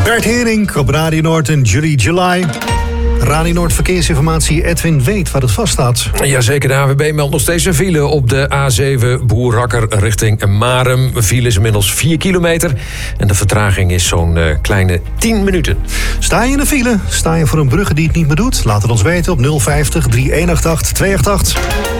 Bert Hering op Radio Noord en July. Radio Noord verkeersinformatie, Edwin weet waar het vast staat. Jazeker, de ANWB meldt nog steeds een file op de A7 Boerakker richting Marum. File is inmiddels 4 kilometer en de vertraging is zo'n kleine 10 minuten. Sta je in de file? Sta je voor een brugge die het niet meer doet? Laat het ons weten op 050 3188 288.